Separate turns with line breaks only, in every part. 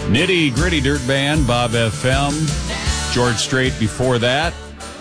Nitty Gritty Dirt Band, Bob FM. George Strait before that.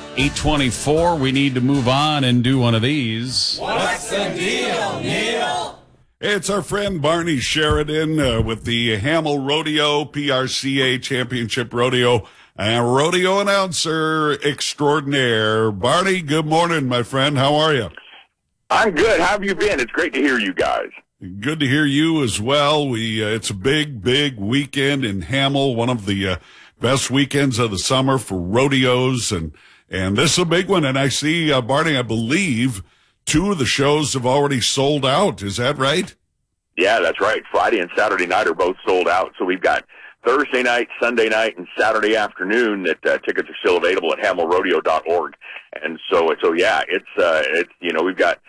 8:24. We need to move on and do one of these.
What's the deal, Neil?
It's our friend Barney Sheridan with the Hamel Rodeo PRCA Championship Rodeo rodeo announcer extraordinaire. Barney, good morning, my friend. How are you?
I'm good. How have you been? It's great to hear you guys.
Good to hear you as well. It's a big weekend in Hamel, one of the best weekends of the summer for rodeos, and this is a big one. And I see, Barney, I believe 2 of the shows have already sold out. Is that right?
Yeah, that's right. Friday and Saturday night are both sold out. So we've got Thursday night, Sunday night, and Saturday afternoon that tickets are still available at hamelrodeo.org. And so yeah, it's we've got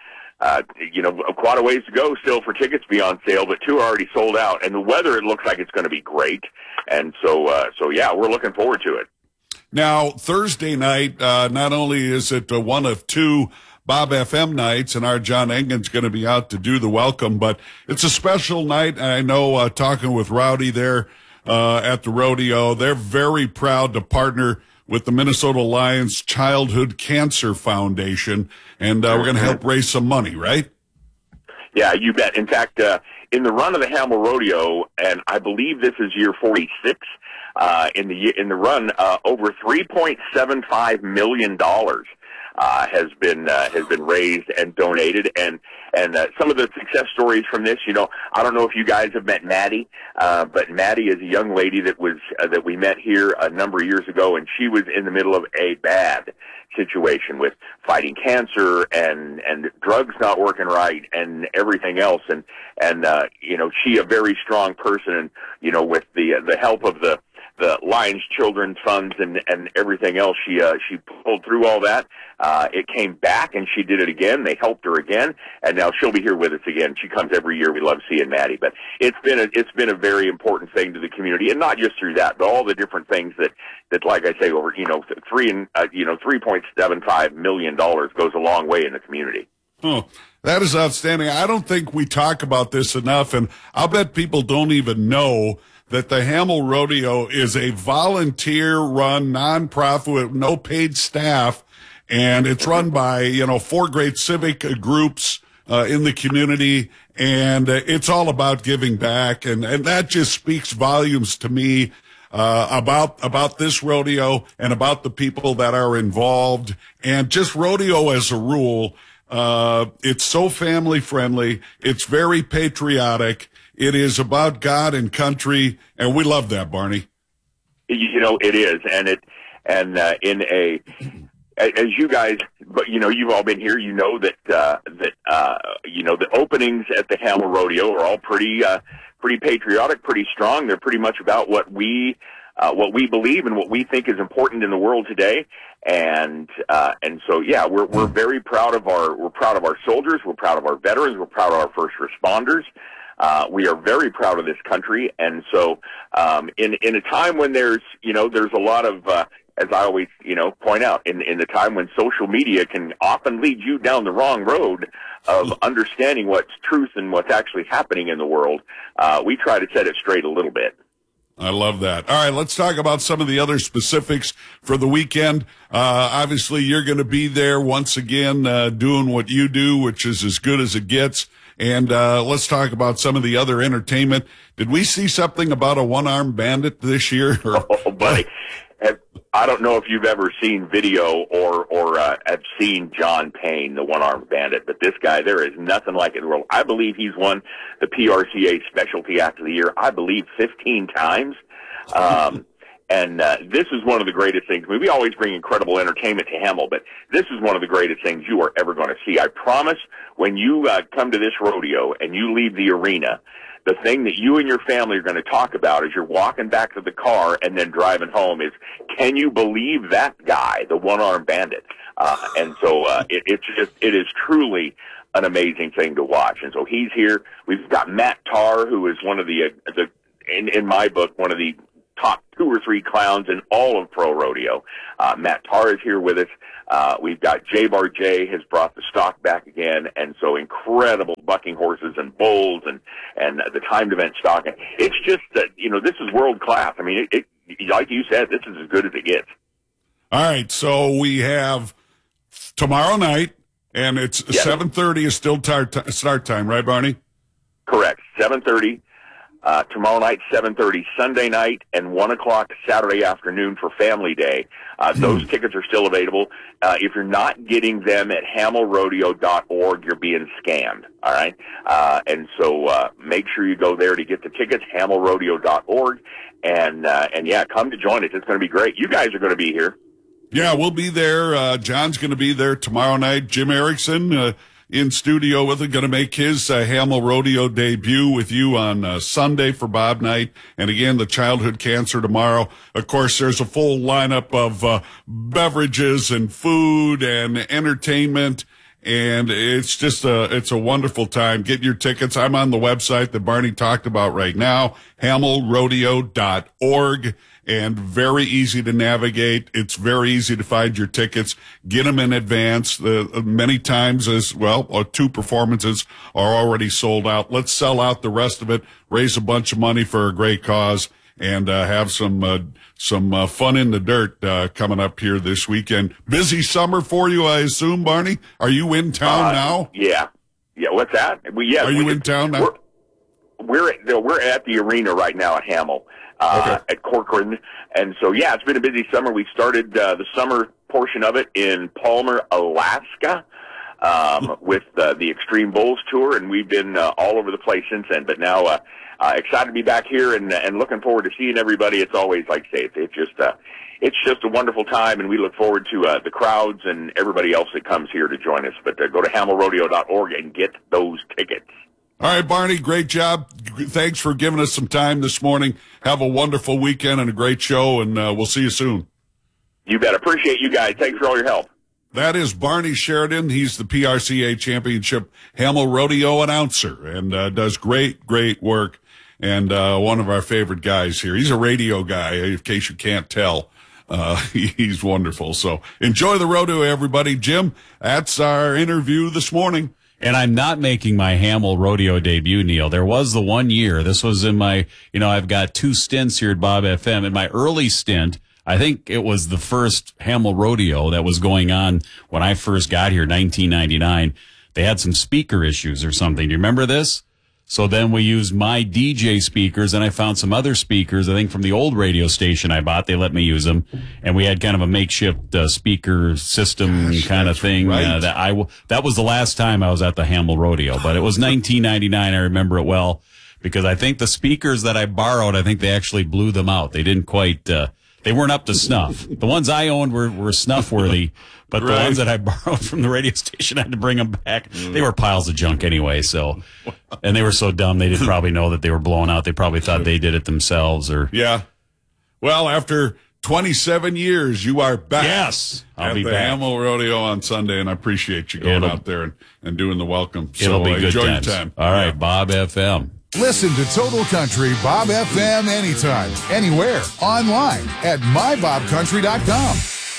quite a ways to go still for tickets to be on sale, but 2 are already sold out. And the weather, it looks like it's going to be great. And so yeah, we're looking forward to it.
Now, Thursday night, not only is it one of 2 Bob FM nights, and our John Engen's going to be out to do the welcome, but it's a special night. And I know, talking with Rowdy there at the rodeo, they're very proud to partner with the Minnesota Lions Childhood Cancer Foundation, and we're going to help raise some money, right?
Yeah, you bet. In fact, in the run of the Hamel Rodeo, and I believe this is year 46, in the run, over $3.75 million has been raised and donated, and some of the success stories from this, I don't know if you guys have met Maddie, but Maddie is a young lady that we met here a number of years ago, and she was in the middle of a bad situation with fighting cancer and drugs not working right and everything else, and she a very strong person, and with the help of the Lions Children's Funds and everything else, she pulled through all that. It came back, and she did it again. They helped her again, and now she'll be here with us again. She comes every year. We love seeing Maddie, but it's been a very important thing to the community, and not just through that, but all the different things that like I say, over $3.75 million goes a long way in the community.
Oh, that is outstanding. I don't think we talk about this enough, and I'll bet people don't even know that the Hamel Rodeo is a volunteer-run nonprofit with no paid staff, and it's run by 4 great civic groups in the community, and it's all about giving back, and that just speaks volumes to me about this rodeo and about the people that are involved, and just rodeo as a rule. It's so family friendly. It's very patriotic. It is about God and country, and we love that, Barney.
It is, as you guys, but you've all been here. The openings at the Hamel Rodeo are all pretty patriotic, pretty strong. They're pretty much about what we believe and what we think is important in the world today. And so yeah, we're very proud of our soldiers. We're proud of our veterans. We're proud of our first responders. We are very proud of this country, and so in a time when there's a lot of as I always point out, in the time when social media can often lead you down the wrong road of understanding what's truth and what's actually happening in the world, we try to set it straight a little bit.
I love that. All right, let's talk about some of the other specifics for the weekend. Obviously, you're going to be there once again doing what you do, which is as good as it gets. And let's talk about some of the other entertainment. Did we see something about a one-armed bandit this year?
Oh, buddy. I don't know if you've ever seen video or have seen John Payne, the one-armed bandit, but this guy, there is nothing like it in the world. I believe he's won the PRCA Specialty Act of the Year, 15 times. And this is one of the greatest things. I mean, we always bring incredible entertainment to Hamel, but this is one of the greatest things you are ever going to see. I promise when you come to this rodeo and you leave the arena, the thing that you and your family are going to talk about as you're walking back to the car and then driving home is, can you believe that guy, the one-armed bandit? And so it is truly an amazing thing to watch. And so he's here. We've got Matt Tarr, who is one of in my book, one of the top 2 or 3 clowns in all of pro rodeo. Matt Tarr is here with us. We've got J-Bar J has brought the stock back again, and so incredible bucking horses and bulls and the timed event stock. It's just that, this is world class. I mean, it like you said, this is as good as it gets.
All right, so we have tomorrow night, and it's 7:30 is still start time, right, Barney?
Correct, 7:30. Tomorrow night, 7:30, Sunday night, and 1 o'clock Saturday afternoon for Family Day. Those tickets are still available. If you're not getting them at hamelrodeo.org, you're being scammed, all right? And so make sure you go there to get the tickets, hamelrodeo.org, and come to join us. It's going to be great. You guys are going to be here.
Yeah, we'll be there. John's going to be there tomorrow night. Jim Erickson in studio with it, going to make his Hamel Rodeo debut with you on Sunday for Bob Night. And again, the childhood cancer tomorrow. Of course, there's a full lineup of beverages and food and entertainment. And it's just it's a wonderful time. Get your tickets. I'm on the website that Barney talked about right now, hamelrodeo.org. And very easy to navigate. It's very easy to find your tickets. Get them in advance. Many times as well, 2 performances are already sold out. Let's sell out the rest of it, raise a bunch of money for a great cause, and have some fun in the dirt coming up here this weekend. Busy summer for you, I assume, Barney? Are you in town now?
Yeah. What's that?
Are you in town now?
We're at the arena right now at Hamel. At Corcoran. And so, it's been a busy summer. We started the summer portion of it in Palmer, Alaska, with the Extreme Bulls Tour, and we've been all over the place since then. But now, excited to be back here and looking forward to seeing everybody. It's always, like I say, it's just a wonderful time, and we look forward to the crowds and everybody else that comes here to join us. But go to hamelrodeo.org and get those tickets.
All right, Barney, great job. Thanks for giving us some time this morning. Have a wonderful weekend and a great show, and we'll see you soon.
You bet. Appreciate you guys. Thanks for all your help.
That is Barney Sheridan. He's the PRCA Championship Hamel Rodeo announcer and does great work, and one of our favorite guys here. He's a radio guy, in case you can't tell. He's wonderful. So enjoy the rodeo, everybody. Jim, that's our interview this morning.
And I'm not making my Hamel Rodeo debut, Neil. There was the 1 year. This was in my, I've got 2 stints here at Bob FM. In my early stint, I think it was the first Hamel Rodeo that was going on when I first got here, 1999. They had some speaker issues or something. Do you remember this? So then we used my DJ speakers, and I found some other speakers, I think from the old radio station I bought. They let me use them. And we had kind of a makeshift speaker system kind of thing.
Right.
That was the last time I was at the Hamel Rodeo. But it was 1999. I remember it well because I think the speakers that I borrowed, I think they actually blew them out. They didn't quite, they weren't up to snuff. The ones I owned were snuff-worthy. But the ones that I borrowed from the radio station, I had to bring them back. They were piles of junk anyway, so. And they were so dumb, they didn't probably know that they were blown out. They probably thought they did it themselves.
Yeah. Well, after 27 years, you are back.
Yes. I'll be
back. At the Hamel Rodeo on Sunday, and I appreciate you going out there and doing the welcome.
It'll be good
enjoy
times.
Your time.
All right, Bob FM.
Listen to Total Country Bob FM anytime, anywhere, online at mybobcountry.com.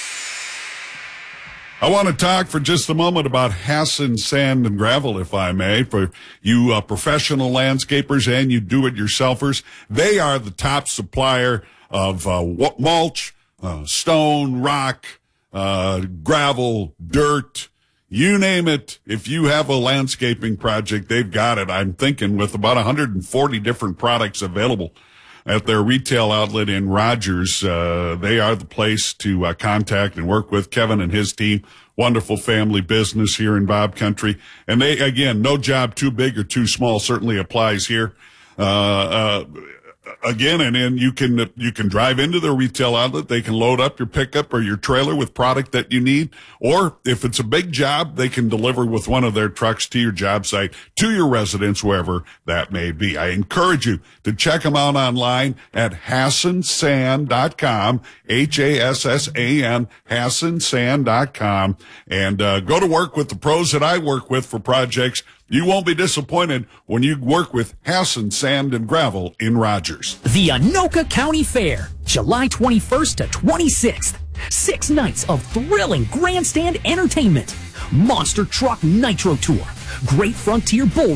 I want to talk for just a moment about Hassan Sand and Gravel, if I may, for you professional landscapers and you do-it-yourselfers. They are the top supplier of mulch, stone, rock, gravel, dirt, you name it. If you have a landscaping project, they've got it. I'm thinking with about 140 different products available at their retail outlet in Rogers. They are the place to contact and work with. Kevin and his team, wonderful family business here in Bob Country. And they, again, no job too big or too small certainly applies here. Again, and then you can drive into their retail outlet. They can load up your pickup or your trailer with product that you need. Or if it's a big job, they can deliver with one of their trucks to your job site, to your residence, wherever that may be. I encourage you to check them out online at HassanSand.com, HASSAN, HassanSand.com, and go to work with the pros that I work with for projects. You won't be disappointed when you work with Hassan Sand and Gravel in Rogers.
The Anoka County Fair. July 21st to 26th. 6 nights of thrilling grandstand entertainment. Monster Truck Nitro Tour. Great Frontier Bull